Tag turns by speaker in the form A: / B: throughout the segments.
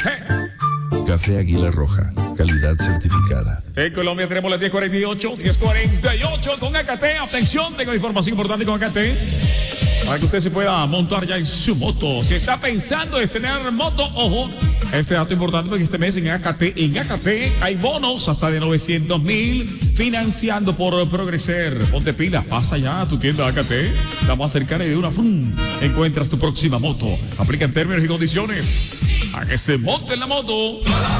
A: Café Águila Roja, calidad certificada.
B: En Colombia tenemos las 10:48 con AKT. Atención, tengo información importante con AKT. Para que usted se pueda montar ya en su moto. Si está pensando en tener moto, ojo, este dato importante porque este mes en AKT hay bonos hasta de 900,000 financiando por Progreser. Ponte pilas, pasa ya a tu tienda AKT. Estamos cerca de una. Encuentras tu próxima moto. Aplica en términos y condiciones. A que se monte en la moto.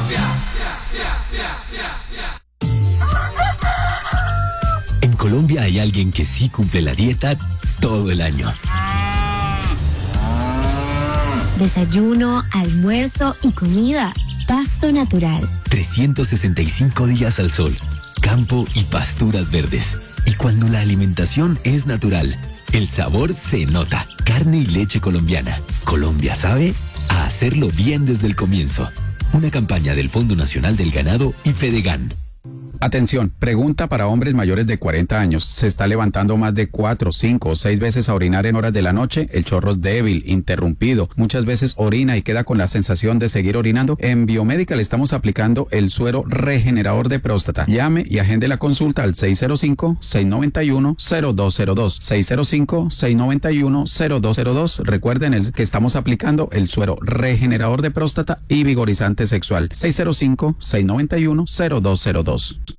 C: En Colombia hay alguien que sí cumple la dieta todo el año.
D: Desayuno, almuerzo y comida. Pasto natural.
C: 365 días al sol, campo y pasturas verdes. Y cuando la alimentación es natural, el sabor se nota. Carne y leche colombiana. Colombia sabe a hacerlo bien desde el comienzo. Una campaña del Fondo Nacional del Ganado y Fedegan.
E: Atención, pregunta para hombres mayores de 40 años. ¿Se está levantando más de 4, 5 o 6 veces a orinar en horas de la noche? El chorro es débil, interrumpido. Muchas veces orina y queda con la sensación de seguir orinando. En Biomédica le estamos aplicando el suero regenerador de próstata. Llame y agende la consulta al 605-691-0202. 605-691-0202. Recuerden que estamos aplicando el suero regenerador de próstata y vigorizante sexual. 605-691-0202.